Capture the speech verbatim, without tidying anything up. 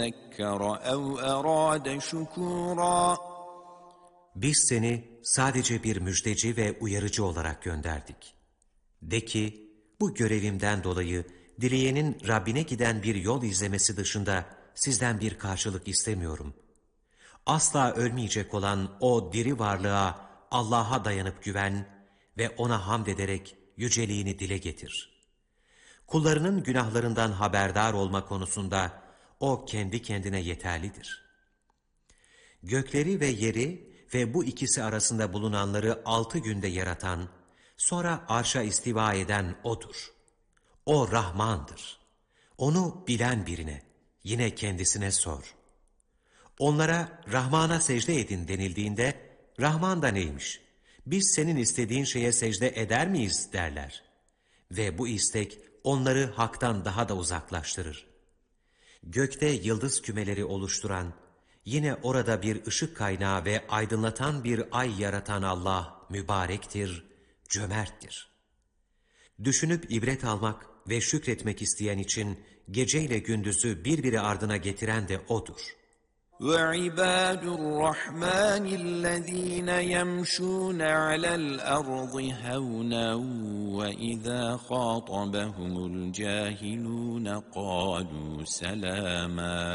ذَكَّرَ اَوْ اَرَادَ شُكُورًا. Biz seni sadece bir müjdeci ve uyarıcı olarak gönderdik. De ki, bu görevimden dolayı dileyenin Rabbine giden bir yol izlemesi dışında sizden bir karşılık istemiyorum. Asla ölmeyecek olan o diri varlığa Allah'a dayanıp güven ve ona hamd ederek yüceliğini dile getir. Kullarının günahlarından haberdar olma konusunda o kendi kendine yeterlidir. Gökleri ve yeri ve bu ikisi arasında bulunanları altı günde yaratan, sonra arşa istiva eden O'dur. O Rahmandır. Onu bilen birine, yine kendisine sor. Onlara Rahman'a secde edin denildiğinde, Rahman da neymiş? Biz senin istediğin şeye secde eder miyiz derler. Ve bu istek onları haktan daha da uzaklaştırır. Gökte yıldız kümeleri oluşturan, yine orada bir ışık kaynağı ve aydınlatan bir ay yaratan Allah mübarektir, cömerttir. Düşünüp ibret almak ve şükretmek isteyen için geceyle gündüzü birbiri ardına getiren de O'dur. وَعِبَادُ الرَّحْمَنِ الَّذ۪ينَ يَمْشُونَ عَلَى الْأَرْضِ هَوْنًا وَإِذَا خَاطَبَهُمُ الْجَاهِلُونَ قَالُوا سَلَامًا.